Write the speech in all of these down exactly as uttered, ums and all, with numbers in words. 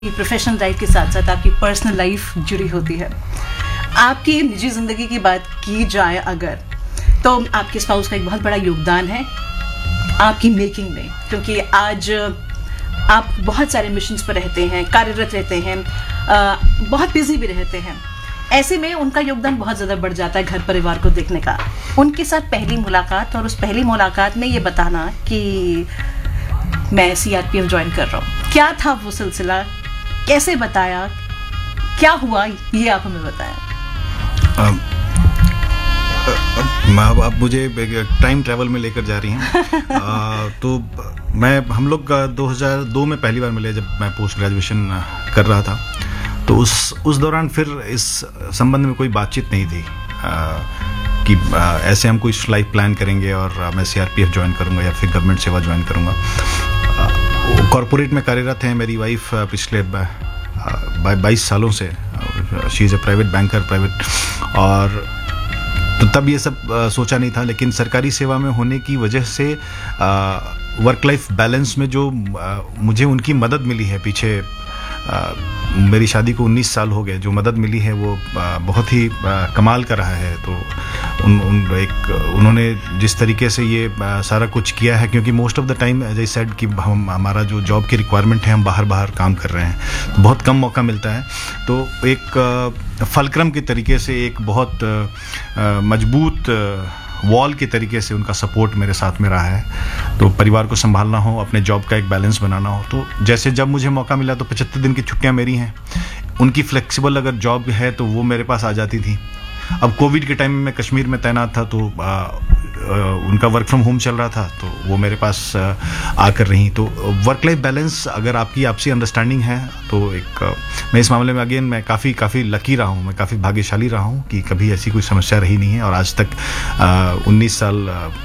Professional life के साथ साथ आपकी पर्सनल लाइफ जुड़ी होती है। आपकी निजी ज़िंदगी की बात की जाए अगर, तो आपके स्पाउस का एक बहुत बड़ा योगदान है आपकी मेकिंग में, क्योंकि आज आप बहुत सारे मिशंस पर रहते हैं, कार्यरत रहते हैं, आ, बहुत बिजी भी रहते हैं। ऐसे में उनका योगदान बहुत ज़्यादा बढ़ जाता है घर परिवार को देखने का। उनके साथ पहली मुलाकात और उस पहली मुलाकात में ये बताना कि मैं C R P F join कर रहा हूँ, क्या था वो सिलसिला, कैसे बताया, क्या हुआ, ये आप हमें बताएं। अब आप मुझे टाइम ट्रैवल में लेकर जा रही हैं। तो मैं हम लोग दो हज़ार दो में पहली बार मिले जब मैं पोस्ट ग्रेजुएशन कर रहा था। तो उस उस दौरान फिर इस संबंध में कोई बातचीत नहीं थी आ, कि आ, ऐसे हम कोई लाइफ प्लान करेंगे और मैं C R P F join करूँगा या फिर गवर्नमेंट सेवा ज्वाइन करूँगा। कॉरपोरेट में कार्यरत हैं मेरी वाइफ पिछले बाईस सालों से। She is a private banker private, और तो तब ये सब आ, सोचा नहीं था। लेकिन सरकारी सेवा में होने की वजह से वर्क लाइफ बैलेंस में जो आ, मुझे उनकी मदद मिली है पीछे, आ, मेरी शादी को उन्नीस साल हो गए, जो मदद मिली है वो आ, बहुत ही आ, कमाल का रहा है। तो उन, उन एक उन्होंने जिस तरीके से ये आ, सारा कुछ किया है, क्योंकि most of the time as I said कि हम हमारा जो जॉब की रिक्वायरमेंट है, हम बाहर बाहर काम कर रहे हैं, तो बहुत कम मौका मिलता है। तो एक आ, फलक्रम के तरीके से एक बहुत आ, मजबूत आ, वॉल के तरीके से उनका सपोर्ट मेरे साथ में रहा है। तो परिवार को संभालना हो, अपने जॉब का एक बैलेंस बनाना हो, तो जैसे जब मुझे मौका मिला तो पचहत्तर दिन की छुट्टियां मेरी हैं, उनकी फ्लेक्सिबल अगर जॉब है तो वो मेरे पास आ जाती थी। अब कोविड के टाइम में मैं कश्मीर में तैनात था, तो आ, आ, उनका वर्क फ्रॉम होम चल रहा था, तो वो मेरे पास आ, आकर रही। तो वर्क लाइफ बैलेंस अगर आपकी आपसी अंडरस्टैंडिंग है तो एक आ, मैं इस मामले में अगेन मैं काफ़ी काफ़ी लकी रहा हूँ, मैं काफ़ी भाग्यशाली रहा हूँ कि कभी ऐसी कोई समस्या रही नहीं है। और आज तक उन्नीस साल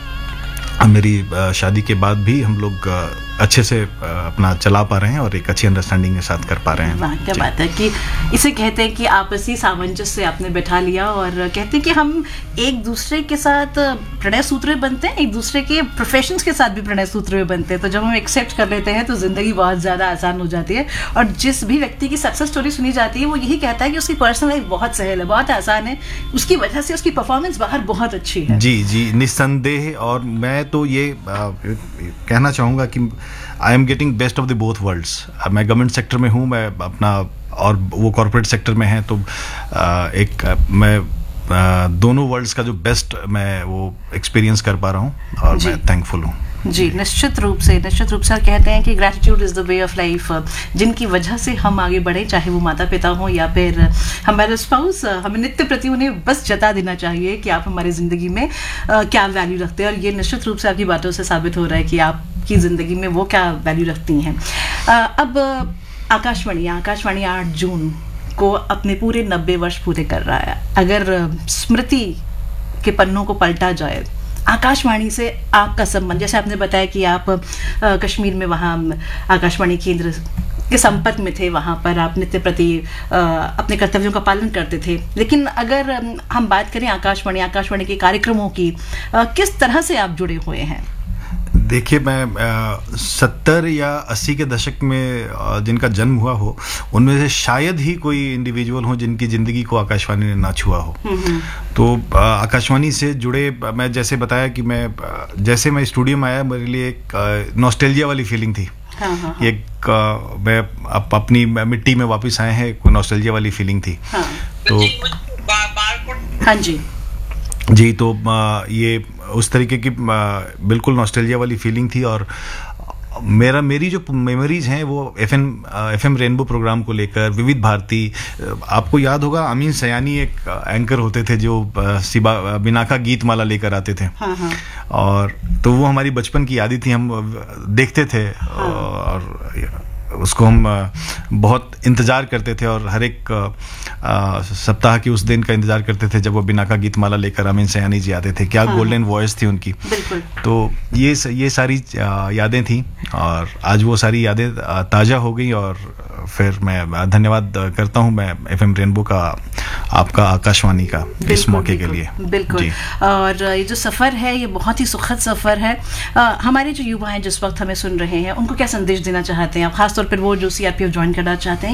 आ, मेरी आ, शादी के बाद भी हम लोग आ, अच्छे से अपना चला पा रहे हैं और एक अच्छी अंडरस्टैंडिंग के साथ कर पा रहे हैं। वाह, क्या बात है कि इसे कहते हैं कि आपसी सामंजस्य आपने बैठा लिया, और कहते हैं कि हम एक दूसरे के साथ प्रणय सूत्र बनते हैं, एक दूसरे के प्रोफेशंस के साथ भी प्रणय सूत्र बनते हैं। तो जब हम एक्सेप्ट कर लेते हैं तो ज़िंदगी बहुत ज़्यादा आसान हो जाती है। और जिस भी व्यक्ति की सक्सेस स्टोरी सुनी जाती है वो यही कहता है कि उसकी पर्सनल लाइफ बहुत सहल है, बहुत आसान है, उसकी वजह से उसकी परफॉर्मेंस बाहर बहुत अच्छी है। जी जी, निस्संदेह। और मैं तो ये आ, कहना चाहूँगा कि I am getting best of the both worlds. मैं गवर्नमेंट सेक्टर में हूँ, मैं अपना, और वो कॉर्पोरेट सेक्टर में है, तो आ, एक मैं आ, दोनों वर्ल्ड्स का जो बेस्ट मैं वो एक्सपीरियंस कर पा रहा हूँ, और मैं थैंकफुल हूँ। जी, निश्चित रूप से निश्चित रूप से कहते हैं कि gratitude is the way of life. जिनकी वजह से हम आगे बढ़े, चाहे वो माता पिता हों या फिर हमारे स्पाउस, हमें नित्य प्रति उन्हें बस जता देना चाहिए कि आप हमारी ज़िंदगी में आ, क्या वैल्यू रखते हैं। और ये निश्चित रूप से आपकी बातों से साबित हो रहा है कि आपकी ज़िंदगी में वो क्या वैल्यू रखती हैं। अब आकाशवाणी आकाशवाणी आठ जून को अपने पूरे नब्बे वर्ष पूरे कर रहा है। अगर स्मृति के पन्नों को पलटा जाए, आकाशवाणी से आपका संबंध, जैसे आपने बताया कि आप आ, कश्मीर में वहाँ आकाशवाणी केंद्र के संपर्क में थे, वहाँ पर आप नित्य प्रति आ, अपने कर्तव्यों का पालन करते थे। लेकिन अगर हम बात करें आकाशवाणी आकाशवाणी के कार्यक्रमों की, आ, किस तरह से आप जुड़े हुए हैं? देखिए, मैं सत्तर या अस्सी के दशक में आ, जिनका जन्म हुआ हो, उनमें से शायद ही कोई इंडिविजुअल हो जिनकी ज़िंदगी को आकाशवाणी ने ना छुआ हो। तो आ, आकाशवाणी से जुड़े, मैं जैसे बताया कि मैं जैसे मैं स्टूडियो में आया, मेरे लिए एक नॉस्टैल्जिया वाली फीलिंग थी। हाँ, हाँ, एक आ, मैं अप, अपनी मिट्टी में वापस आए हैं, एक नॉस्टैल्जिया वाली फीलिंग थी। हाँ, तो हाँ जी जी तो आ, ये उस तरीके की बिल्कुल नॉस्टैल्जिया वाली फीलिंग थी। और मेरा मेरी जो मेमोरीज हैं वो F M F M rainbow programme को लेकर, विविध भारती, आपको याद होगा अमीन सयानी एक एंकर होते थे जो सिबा बिनाका गीत माला लेकर आते थे। हाँ हाँ। और तो वो हमारी बचपन की यादें थी, हम देखते थे। हाँ। और उसको हम बहुत इंतज़ार करते थे, और हर एक सप्ताह की उस दिन का इंतज़ार करते थे जब वो बिनाका गीत माला लेकर अमीन सयानी जी आते थे। क्या हाँ। गोल्डन वॉइस थी उनकी। बिल्कुल। तो ये ये सारी यादें थी, और आज वो सारी यादें ताज़ा हो गई, और फिर मैं धन्यवाद करता हूँ मैं एफएम रेनबो का, आपका, आकाशवाणी का इस मौके के लिए। बिल्कुल। और ये जो सफ़र है ये बहुत ही सुखद सफ़र है। आ, हमारे जो युवा हैं जिस वक्त हमें सुन रहे हैं उनको क्या संदेश देना चाहते हैं आप, खासतौर पर वो जो सीआरपीएफ ज्वाइन करना चाहते हैं?